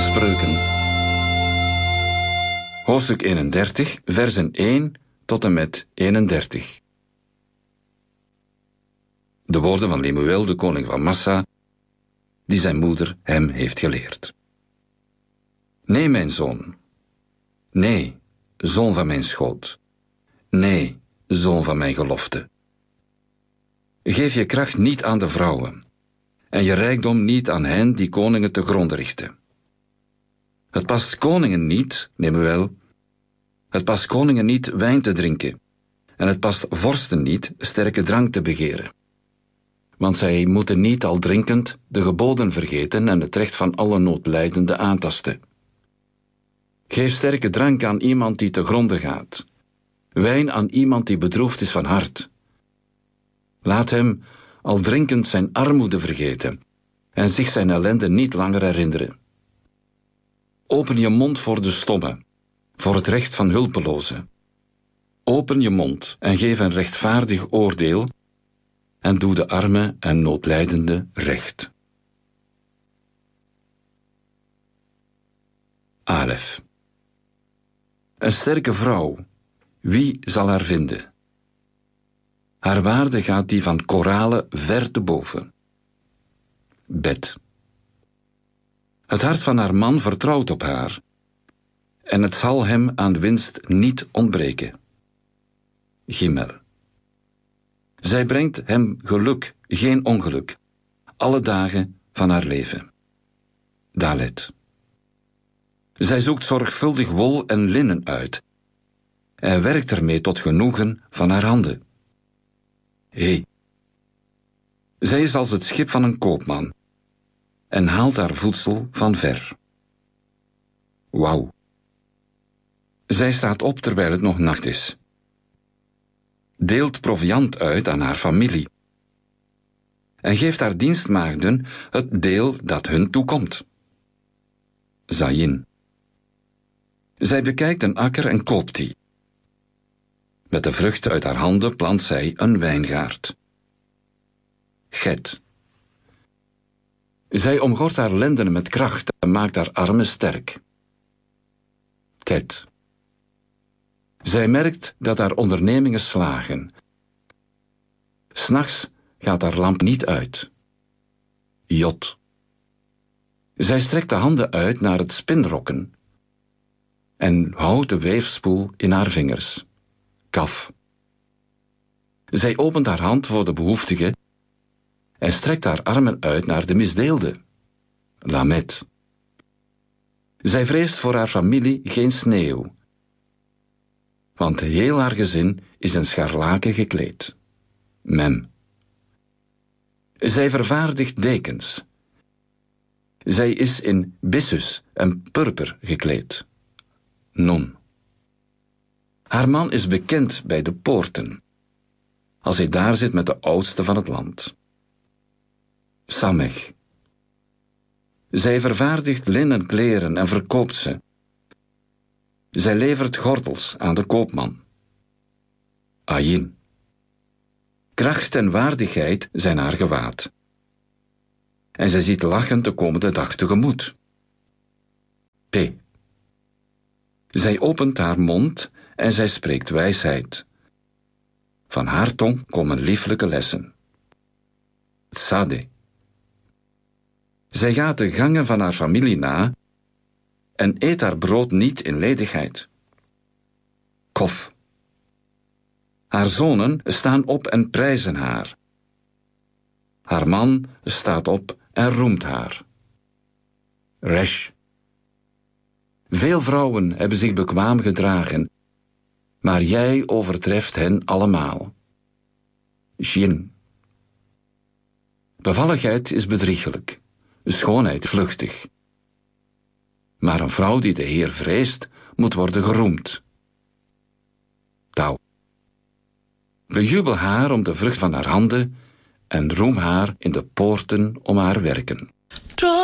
Spreuken. Hoofdstuk 31, versen 1 tot en met 31. De woorden van Lemuel, de koning van Massa, die zijn moeder hem heeft geleerd. Nee, mijn zoon. Nee, zoon van mijn schoot. Nee, zoon van mijn gelofte. Geef je kracht niet aan de vrouwen, en je rijkdom niet aan hen die koningen te gronde richten. Het past koningen niet, Lemuel, het past koningen niet wijn te drinken, en het past vorsten niet sterke drank te begeren. Want zij moeten niet al drinkend de geboden vergeten en het recht van alle noodlijdenden aantasten. Geef sterke drank aan iemand die te gronde gaat, wijn aan iemand die bedroefd is van hart. Laat hem al drinkend zijn armoede vergeten en zich zijn ellende niet langer herinneren. Open je mond voor de stomme, voor het recht van hulpelozen. Open je mond en geef een rechtvaardig oordeel en doe de armen en noodlijdenden recht. Alef. Een sterke vrouw, wie zal haar vinden? Haar waarde gaat die van koralen ver te boven. Bet. Het hart van haar man vertrouwt op haar, en het zal hem aan winst niet ontbreken. Gimel. Zij brengt hem geluk, geen ongeluk, alle dagen van haar leven. Dalet. Zij zoekt zorgvuldig wol en linnen uit, en werkt ermee tot genoegen van haar handen. Hé. Zij is als het schip van een koopman, en haalt haar voedsel van ver. Wauw. Zij staat op terwijl het nog nacht is. Deelt proviand uit aan haar familie. En geeft haar dienstmaagden het deel dat hun toekomt. Zayin. Zij bekijkt een akker en koopt die. Met de vruchten uit haar handen plant zij een wijngaard. Get. Zij omgort haar lendenen met kracht en maakt haar armen sterk. Tet. Zij merkt dat haar ondernemingen slagen. 's Nachts gaat haar lamp niet uit. Jot. Zij strekt de handen uit naar het spinrokken en houdt de weefspoel in haar vingers. Kaf. Zij opent haar hand voor de behoeftige en strekt haar armen uit naar de misdeelde. Lamet. Zij vreest voor haar familie geen sneeuw, want heel haar gezin is in scharlaken gekleed. Mem. Zij vervaardigt dekens. Zij is in bissus en purper gekleed. Non. Haar man is bekend bij de poorten, als hij daar zit met de oudste van het land. Samech. Zij vervaardigt linnen kleren en verkoopt ze. Zij levert gordels aan de koopman. Ayin. Kracht en waardigheid zijn haar gewaad. En zij ziet lachend de komende dag tegemoet. P. Zij opent haar mond en zij spreekt wijsheid. Van haar tong komen lieflijke lessen. Tsade. Zij gaat de gangen van haar familie na en eet haar brood niet in ledigheid. Kof. Haar zonen staan op en prijzen haar. Haar man staat op en roemt haar. Resh. Veel vrouwen hebben zich bekwaam gedragen, maar jij overtreft hen allemaal. Shin. Bevalligheid is bedriegelijk, schoonheid vluchtig. Maar een vrouw die de Heer vreest, moet worden geroemd. Tau. Bejubel haar om de vrucht van haar handen en roem haar in de poorten om haar werken.